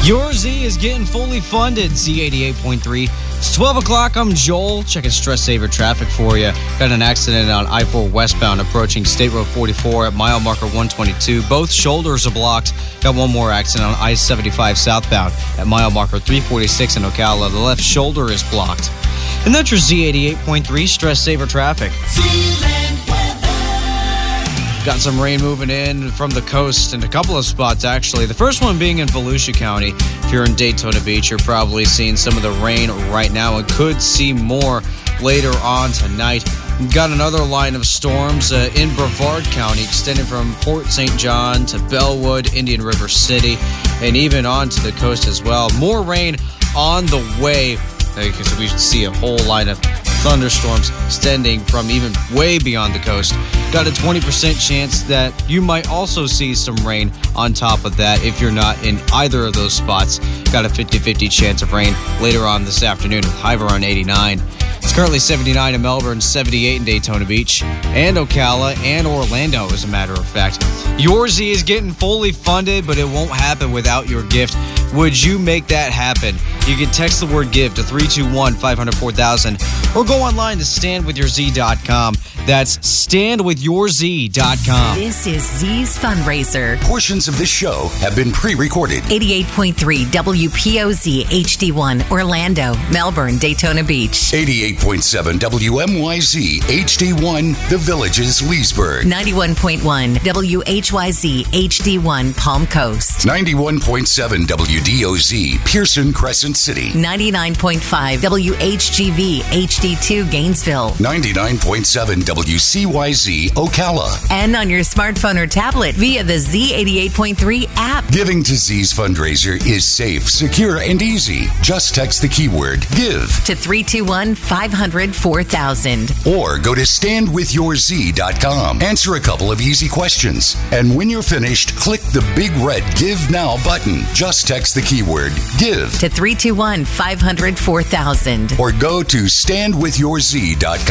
Your Z is getting fully funded, Z88.3. It's 12 o'clock. I'm Joel. Checking Stress Saver traffic for you. Got an accident on I-4 westbound approaching State Road 44 at mile marker 122. Both shoulders are blocked. Got one more accident on I-75 southbound at mile marker 346 in Ocala. The left shoulder is blocked. And that's your Z88.3 Stress Saver traffic. Got some rain moving in from the coast in a couple of spots, actually. The first one being in Volusia County. If you're in Daytona Beach, you're probably seeing some of the rain right now and could see more later on tonight. We've got another line of storms in Brevard County, extending from Port St. John to Bellwood, Indian River City, and even onto the coast as well. More rain on the way, because we see a whole line of thunderstorms extending from even way beyond the coast. Got a 20% chance that you might also see some rain on top of that if you're not in either of those spots. Got a 50-50 chance of rain later on this afternoon with high around 89. It's currently 79 in Melbourne, 78 in Daytona Beach, and Ocala, and Orlando, as a matter of fact. Your Z is getting fully funded, but it won't happen without your gift. Would you make that happen? You can text the word GIVE to 321-500-4000 or go online to standwithyourz.com. That's standwithyourz.com. This is Z's Fundraiser. Portions of this show have been pre-recorded. 88.3 WPOZ HD1 Orlando, Melbourne, Daytona Beach. 88.7 WMYZ HD1 The Villages, Leesburg. 91.1 WHYZ HD1 Palm Coast. 91.7 WDOZ Pearson Crescent City. 99.5 WHGV HD2 Gainesville. 99.7 WCYZ Ocala. And on your smartphone or tablet via the Z88.3 app. Giving to Z's Fundraiser is safe, secure, and easy. Just text the keyword GIVE to 321-500-4000. Or go to standwithyourz.com. Answer a couple of easy questions. And when you're finished, click the big red Give Now button. Just text the keyword GIVE to 321-500-4000. Or go to standwithyourz.com.